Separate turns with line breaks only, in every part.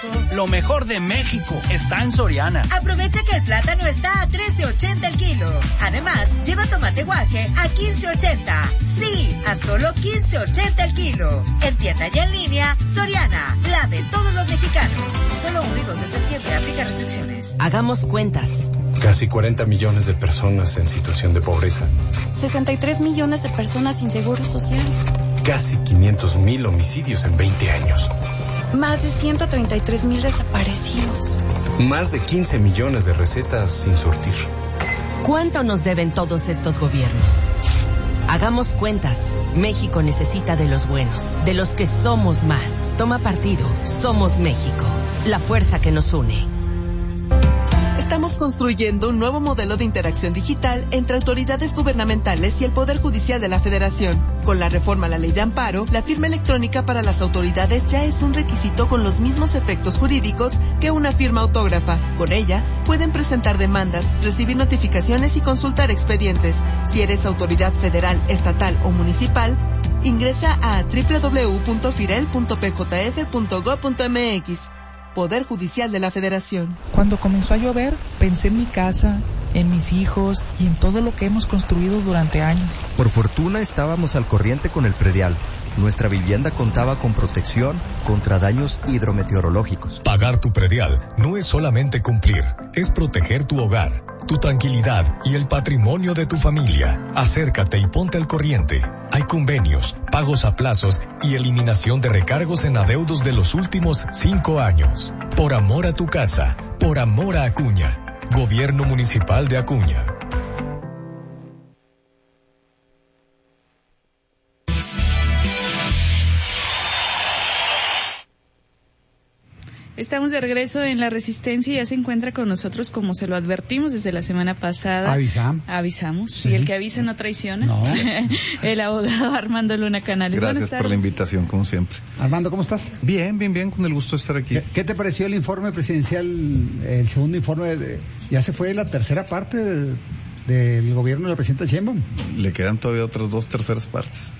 Lo mejor de México está en Soriana.
Aprovecha que el plátano está a $13.80 el kilo. Además, lleva tomate guaje a $15.80. Sí, a solo $15.80 el kilo. En tienda y en línea, Soriana, la de todos los mexicanos. Solo 1 y 2 de septiembre, aplica restricciones.
Hagamos cuentas.
Casi 40 millones de personas en situación de pobreza.
63 millones de personas sin seguro social.
Casi 500,000 homicidios en 20 años.
Más de 133,000 desaparecidos.
Más de 15 millones de recetas sin surtir.
¿Cuánto nos deben todos estos gobiernos? Hagamos cuentas. México necesita de los buenos, de los que somos más. Toma partido. Somos México. La fuerza que nos une.
Estamos construyendo un nuevo modelo de interacción digital entre autoridades gubernamentales y el Poder Judicial de la Federación. Con la reforma a la Ley de Amparo, la firma electrónica para las autoridades ya es un requisito con los mismos efectos jurídicos que una firma autógrafa. Con ella, pueden presentar demandas, recibir notificaciones y consultar expedientes. Si eres autoridad federal, estatal o municipal, ingresa a www.firel.pjf.gov.mx. Poder Judicial de la Federación.
Cuando comenzó a llover, pensé en mi casa, en mis hijos y en todo lo que hemos construido durante años.
Por fortuna estábamos al corriente con el predial. Nuestra vivienda contaba con protección contra daños hidrometeorológicos.
Pagar tu predial no es solamente cumplir, es proteger tu hogar, tu tranquilidad y el patrimonio de tu familia. Acércate y ponte al corriente. Hay convenios, pagos a plazos y eliminación de recargos en adeudos de los últimos 5 años. Por amor a tu casa, por amor a Acuña. Gobierno Municipal de Acuña.
Estamos de regreso en La Resistencia y ya se encuentra con nosotros, como se lo advertimos desde la semana pasada. Avisamos. Sí. Y el que avisa no traiciona. No. El abogado Armando Luna Canales.
Gracias por la invitación, como siempre.
Armando, ¿cómo estás?
Bien, con el gusto de estar aquí.
¿Qué te pareció el informe presidencial, el segundo informe? Ya se fue la tercera parte del gobierno de la presidenta Sheinbaum.
Le quedan todavía otras 2 terceras partes.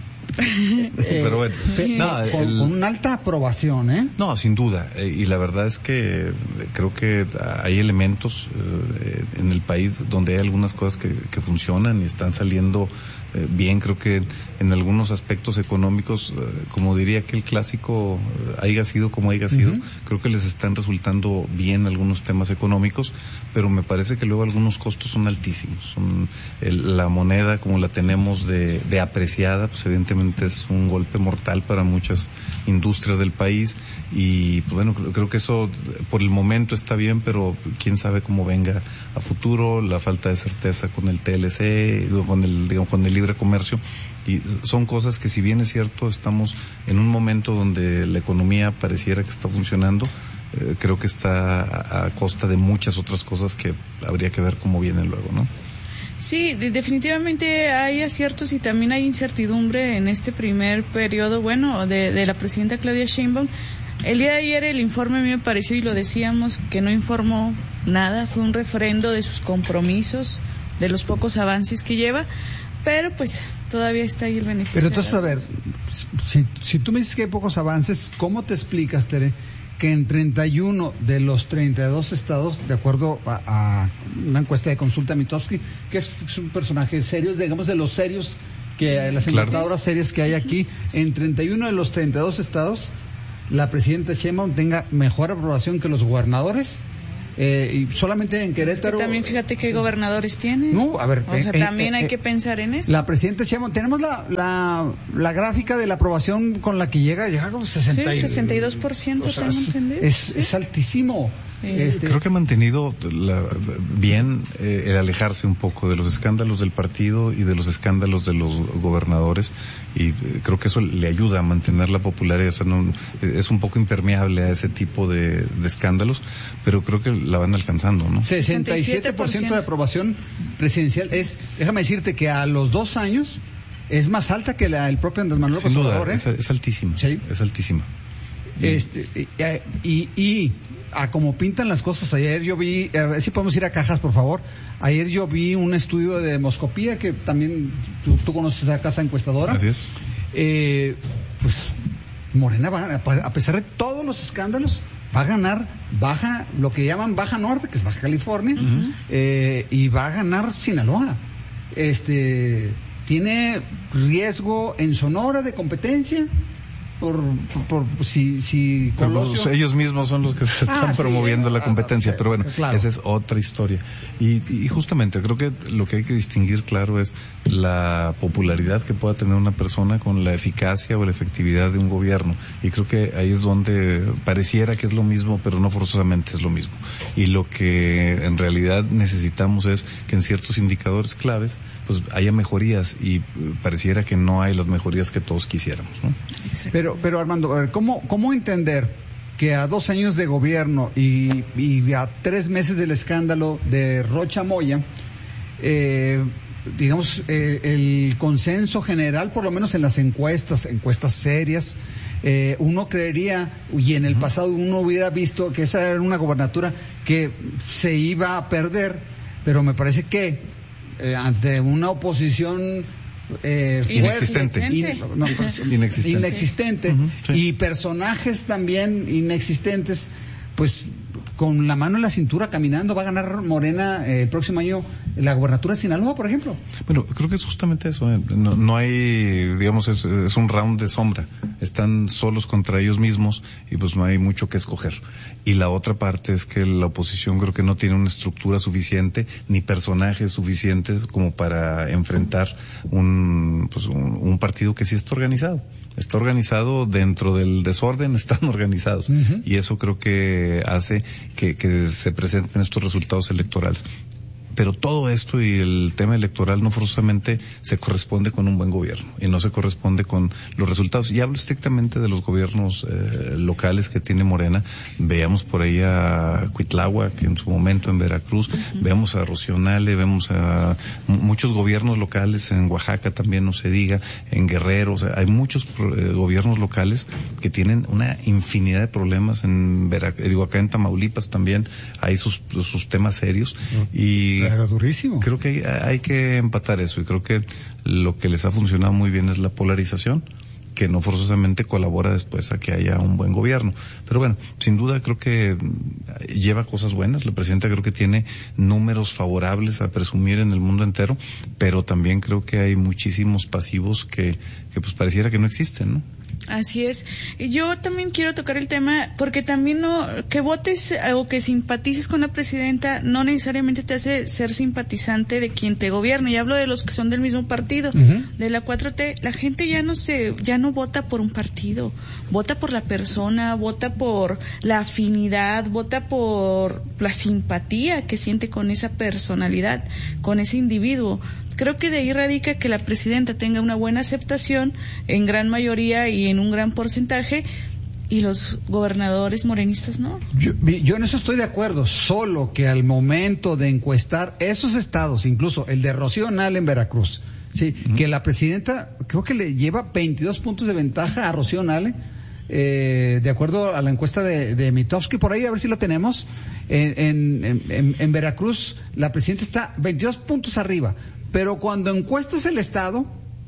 Pero bueno, con una alta aprobación, ¿eh?
No, sin duda, y la verdad es que creo que hay elementos en el país donde hay algunas cosas que funcionan y están saliendo bien. Creo que en algunos aspectos económicos, como diría aquel clásico, haya sido como haya sido, creo que les están resultando bien algunos temas económicos, pero me parece que luego algunos costos son altísimos. La moneda como la tenemos de apreciada, pues evidentemente es un golpe mortal para muchas industrias del país y pues bueno, creo que eso por el momento está bien, pero quién sabe cómo venga a futuro, la falta de certeza con el TLC, con el libre comercio, y son cosas que, si bien es cierto, estamos en un momento donde la economía pareciera que está funcionando, creo que está a costa de muchas otras cosas que habría que ver cómo vienen luego, ¿no?
Sí, definitivamente hay aciertos y también hay incertidumbre en este primer periodo, de la presidenta Claudia Sheinbaum. El día de ayer el informe a mí me pareció, y lo decíamos, que no informó nada, fue un refrendo de sus compromisos, de los pocos avances que lleva, pero pues todavía está ahí el beneficio.
Pero entonces, a ver, si tú me dices que hay pocos avances, ¿cómo te explicas, Tere, que en 31 de los 32 estados, de acuerdo a una encuesta de Consulta Mitofsky, que es un personaje serio, digamos de los serios, que las encuestadoras serias que hay aquí, en 31 de los 32 estados, la presidenta Sheinbaum tenga mejor aprobación que los gobernadores? Y solamente en Querétaro.
Es que también fíjate qué gobernadores tienen.
No, a ver.
También hay que pensar en eso.
La presidenta Sheinbaum, tenemos la gráfica de la aprobación con la que llega con
62%,
o sea, es altísimo.
Creo que ha mantenido bien el alejarse un poco de los escándalos del partido y de los escándalos de los gobernadores, y creo que eso le ayuda a mantener la popularidad. O sea, es un poco impermeable a ese tipo de escándalos, pero creo que la van alcanzando, ¿no?
67% de aprobación presidencial déjame decirte que a los 2 años es más alta que el propio Andrés Manuel López Obrador, ¿eh?
Es altísima.
¿Sí?
Es altísima.
Y a como pintan las cosas, ayer yo vi, a ver si podemos ir a cajas, por favor. Ayer yo vi un estudio de demoscopía, que también tú conoces esa casa encuestadora.
Así es.
Pues Morena va, a pesar de todos los escándalos, va a ganar lo que llaman Baja Norte, que es Baja California, y va a ganar Sinaloa. Tiene riesgo en Sonora de competencia si Colosio...
ellos mismos son los que se están promoviendo la competencia, pero bueno,
claro.
Esa es otra historia. Y justamente creo que lo que hay que distinguir, claro, es la popularidad que pueda tener una persona con la eficacia o la efectividad de un gobierno. Y creo que ahí es donde pareciera que es lo mismo, pero no forzosamente es lo mismo. Y lo que en realidad necesitamos es que en ciertos indicadores claves pues haya mejorías, y pareciera que no hay las mejorías que todos quisiéramos, ¿no?
Pero Armando, ¿cómo entender que a 2 años de gobierno y a 3 meses del escándalo de Rocha Moya, digamos, el consenso general, por lo menos en las encuestas serias, uno creería, y en el pasado uno hubiera visto que esa era una gobernatura que se iba a perder, pero me parece que ante una oposición
inexistente,
inexistente,
sí.
Y personajes también inexistentes, pues con la mano en la cintura caminando va a ganar Morena el próximo año la gobernatura de Sinaloa, por ejemplo.
Bueno, creo que es justamente eso, no hay, digamos, es un round de sombra, están solos contra ellos mismos y pues no hay mucho que escoger. Y la otra parte es que la oposición creo que no tiene una estructura suficiente ni personajes suficientes como para enfrentar un partido que sí está organizado. Está organizado dentro del desorden, están organizados. Y eso creo que hace que se presenten estos resultados electorales. Pero todo esto y el tema electoral no forzosamente se corresponde con un buen gobierno y no se corresponde con los resultados. Y hablo estrictamente de los gobiernos locales que tiene Morena. Veamos por ahí a Cuitláhuac en su momento en Veracruz, veamos a Rocío Nale, vemos a muchos gobiernos locales en Oaxaca también, no se diga, en Guerrero. O sea, hay muchos gobiernos locales que tienen una infinidad de problemas. Acá en Tamaulipas también hay sus temas serios y
pero durísimo.
Creo que hay que empatar eso, y creo que lo que les ha funcionado muy bien es la polarización, que no forzosamente colabora después a que haya un buen gobierno. Pero bueno, sin duda creo que lleva cosas buenas. La presidenta creo que tiene números favorables a presumir en el mundo entero, pero también creo que hay muchísimos pasivos que pues pareciera que no existen, ¿no?
Así es. Yo también quiero tocar el tema porque también que votes o que simpatices con la presidenta no necesariamente te hace ser simpatizante de quien te gobierna. Y hablo de los que son del mismo partido, de la 4T. La gente ya no vota por un partido, vota por la persona, vota por la afinidad, vota por la simpatía que siente con esa personalidad, con ese individuo. Creo que de ahí radica que la presidenta tenga una buena aceptación en gran mayoría y en un gran porcentaje, y los gobernadores morenistas no.
Yo en eso estoy de acuerdo, solo que al momento de encuestar esos estados, incluso el de Rocío Nale en Veracruz, sí, que la presidenta creo que le lleva 22 puntos de ventaja a Rocío Nale, de acuerdo a la encuesta de Mitofsky, por ahí a ver si la tenemos. En Veracruz la presidenta está 22 puntos arriba, pero cuando encuestas el estado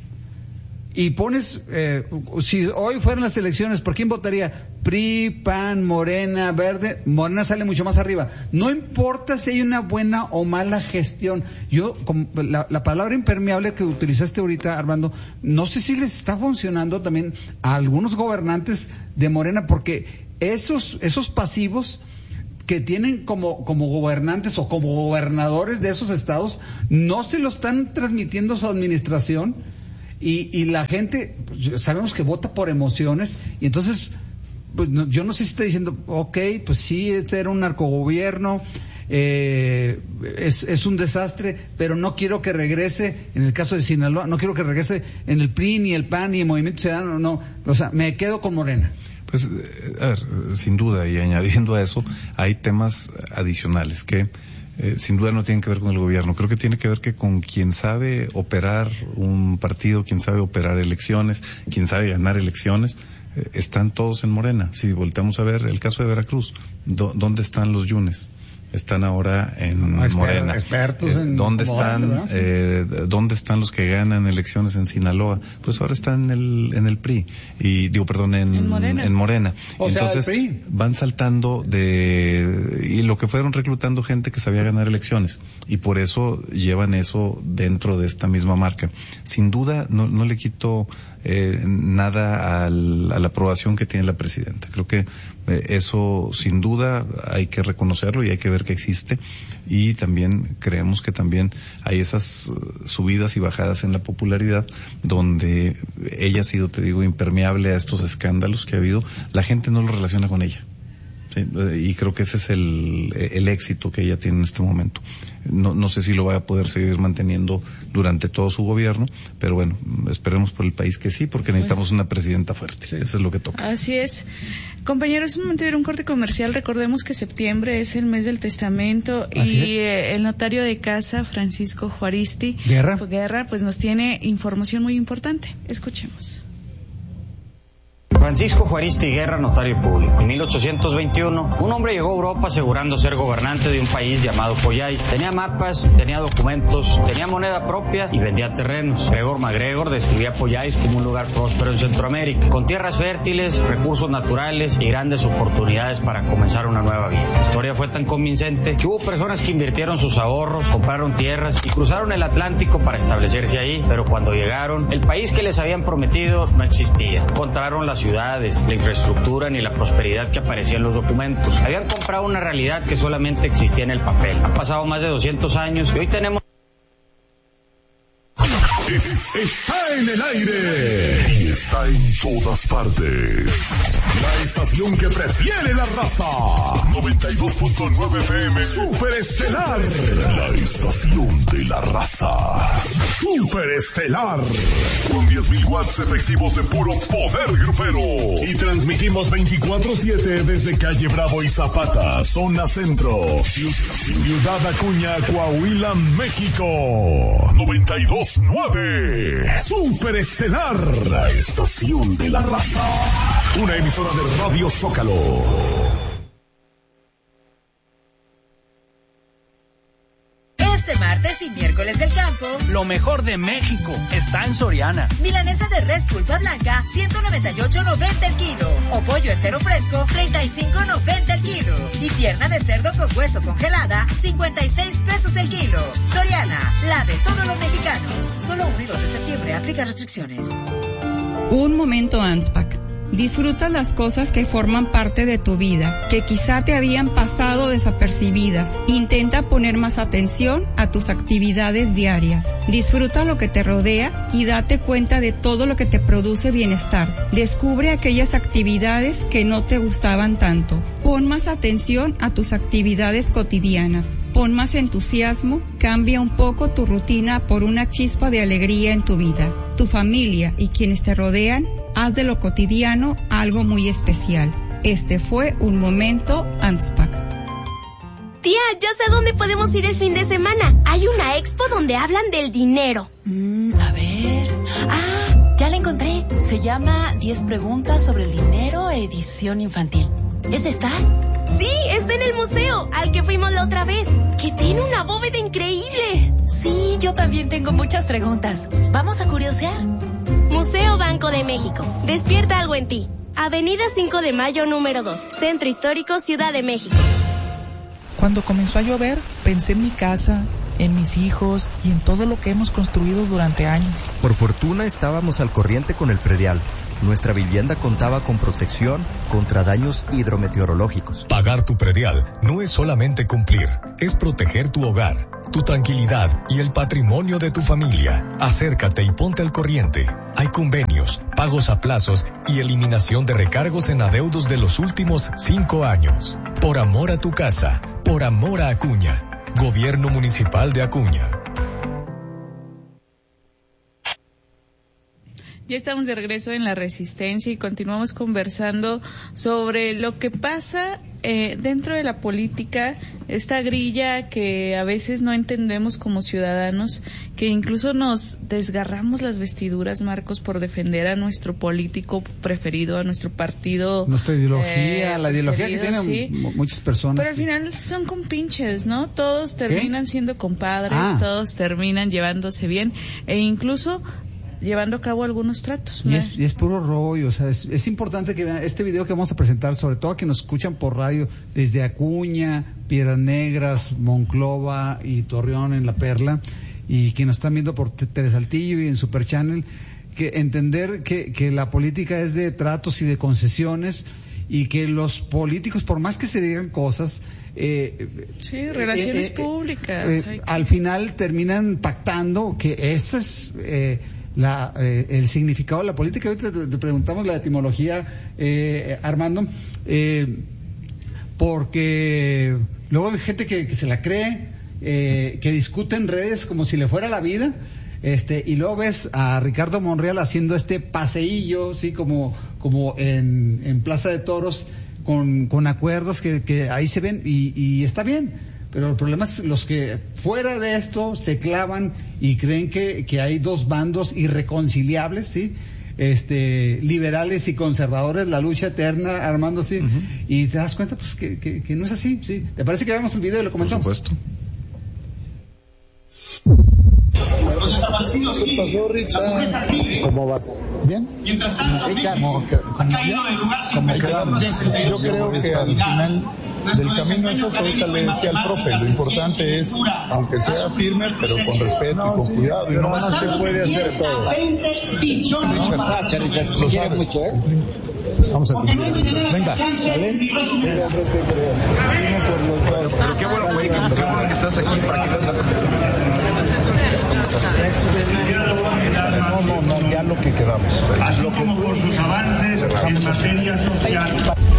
y pones, si hoy fueran las elecciones, ¿por quién votaría? PRI, PAN, Morena, Verde. Morena sale mucho más arriba. No importa si hay una buena o mala gestión. Yo, como la palabra impermeable que utilizaste ahorita, Armando, no sé si les está funcionando también a algunos gobernantes de Morena, porque esos pasivos que tienen como gobernantes o como gobernadores de esos estados, no se lo están transmitiendo a su administración. Y la gente, pues, sabemos que vota por emociones, y entonces, pues yo no sé si está diciendo, pues sí, este era un narcogobierno, es un desastre, pero no quiero que regrese, en el caso de Sinaloa, no quiero que regrese en el PRI, ni el PAN, ni el Movimiento Ciudadano, no, o sea, me quedo con Morena.
Pues, a ver, sin duda, y añadiendo a eso, hay temas adicionales que sin duda no tienen que ver con el gobierno. Creo que tiene que ver con quien sabe operar un partido, quien sabe operar elecciones, quien sabe ganar elecciones. Están todos en Morena. Si volteamos a ver el caso de Veracruz, ¿dónde están los Yunes? están ahora en Morena.
Expertos en
¿Dónde están los que ganan elecciones en Sinaloa? Pues ahora están en el PRI. En Morena. Entonces, van saltando y lo que fueron reclutando gente que sabía ganar elecciones. Y por eso llevan eso dentro de esta misma marca. Sin duda, no le quito nada a la aprobación que tiene la presidenta. Creo que eso sin duda hay que reconocerlo y hay que ver que existe, y también creemos que también hay esas subidas y bajadas en la popularidad donde ella ha sido, te digo, impermeable a estos escándalos que ha habido. La gente no lo relaciona con ella. Sí, y creo que ese es el éxito que ella tiene en este momento. No sé si lo va a poder seguir manteniendo durante todo su gobierno, pero bueno, esperemos por el país que sí, porque necesitamos una presidenta fuerte. Sí. Eso es lo que toca.
Así es. Compañeros, es un momento de ir a un corte comercial. Recordemos que septiembre es el mes del testamento. Así y el notario de casa, Francisco Juaristi Guerra, pues nos tiene información muy importante. Escuchemos.
Francisco Juaristi Guerra, notario público. En 1821, un hombre llegó a Europa asegurando ser gobernante de un país llamado Pollais. Tenía mapas, tenía documentos, tenía moneda propia y vendía terrenos. Gregor MacGregor describía Pollais como un lugar próspero en Centroamérica, con tierras fértiles, recursos naturales y grandes oportunidades para comenzar una nueva vida. La historia fue tan convincente que hubo personas que invirtieron sus ahorros, compraron tierras y cruzaron el Atlántico para establecerse ahí, pero cuando llegaron, el país que les habían prometido no existía. Encontraron la ciudad, la infraestructura ni la prosperidad que aparecía en los documentos. Habían comprado una realidad que solamente existía en el papel. Han pasado más de 200 años y hoy tenemos...
Está en el aire y está en todas partes. La estación que prefiere la raza. 92.9 FM Super Estelar. La estación de la raza. Super Estelar. Con 10.000 watts efectivos de puro poder grupero. Y transmitimos 24/7 desde Calle Bravo y Zapata, zona centro. Ciudad Acuña, Coahuila, México. 92.9 Super Estelar, la estación de la raza. Una emisora de Radio Zócalo.
Este martes y miércoles del campo,
lo mejor de México está en Soriana.
Milanesa de res pulpa blanca, 198.90 el kilo. O pollo entero fresco, 35.90 el kilo. Y pierna de cerdo con hueso congelada, 56 pesos el kilo. Soriana, la de todos los mexicanos. Solo 1 y 2 de septiembre, aplica restricciones.
Un momento ANSPAC. Disfruta las cosas que forman parte de tu vida, que quizá te habían pasado desapercibidas. Intenta poner más atención a tus actividades diarias. Disfruta lo que te rodea y date cuenta de todo lo que te produce bienestar. Descubre aquellas actividades que no te gustaban tanto. Pon más atención a tus actividades cotidianas. Pon más entusiasmo, cambia un poco tu rutina por una chispa de alegría en tu vida. Tu familia y quienes te rodean, haz de lo cotidiano algo muy especial. Este fue un momento ANSPAC.
Tía, ya sé dónde podemos ir el fin de semana. Hay una expo donde hablan del dinero.
A ver... ya la encontré. Se llama 10 preguntas sobre el dinero, edición infantil. ¿Es esta?
Sí, está en el museo, al que fuimos la otra vez, que tiene una bóveda increíble.
Sí, yo también tengo muchas preguntas. ¿Vamos a curiosear?
Museo Banco de México. Despierta algo en ti. Avenida 5 de Mayo, número 2. Centro Histórico, Ciudad de México.
Cuando comenzó a llover, pensé en mi casa, en mis hijos y en todo lo que hemos construido durante años.
Por fortuna estábamos al corriente con el predial. Nuestra vivienda contaba con protección contra daños hidrometeorológicos.
Pagar tu predial no es solamente cumplir, es proteger tu hogar, tu tranquilidad y el patrimonio de tu familia. Acércate y ponte al corriente. Hay convenios, pagos a plazos y eliminación de recargos en adeudos de los últimos 5 años. Por amor a tu casa, por amor a Acuña. Gobierno Municipal de Acuña.
Ya estamos de regreso en La Resistencia y continuamos conversando sobre lo que pasa dentro de la política, esta grilla que a veces no entendemos como ciudadanos, que incluso nos desgarramos las vestiduras, Marcos, por defender a nuestro político preferido, a nuestro partido.
Nuestra ideología, la ideología que tienen
sí,
muchas personas.
Pero al final son compinches, ¿no? Todos terminan siendo compadres, todos terminan llevándose bien e incluso llevando a cabo algunos tratos.
Y es puro rollo, o sea, es importante que vean este video que vamos a presentar, sobre todo a que nos escuchan por radio desde Acuña, Piedras Negras, Monclova y Torreón en La Perla, y que nos están viendo por Telesaltillo y en Super Channel, que entender que la política es de tratos y de concesiones, y que los políticos, por más que se digan cosas,
relaciones públicas,
al final terminan pactando que ese es el significado de la política. Ahorita te preguntamos la etimología, Armando, porque luego hay gente que se la cree, que discute en redes como si le fuera la vida, y luego ves a Ricardo Monreal haciendo este paseillo, sí, como en Plaza de Toros, con acuerdos que ahí se ven, y está bien. Pero el problema es los que fuera de esto se clavan y creen que hay dos bandos irreconciliables, ¿sí? Liberales y conservadores, la lucha eterna, Armando, sí. Y te das cuenta, pues, que no es así, ¿sí? ¿Te parece que veamos el video y lo comentamos?
Por supuesto.
¿Qué pasó, Richard? ¿Cómo vas? ¿Bien? Richard, ¿cómo quedamos? Yo creo que al final del camino eso, ahorita le decía al profe, lo importante es, aunque sea firme, pero con respeto y con cuidado, y no se puede hacer todo. Richard, lo sabes mucho, Vamos a cumplir. Venga, ¿sale?
Pero qué bueno, güey, qué bueno que estás aquí para que
No, ya lo que quedamos.
Así como por sus avances en materia social.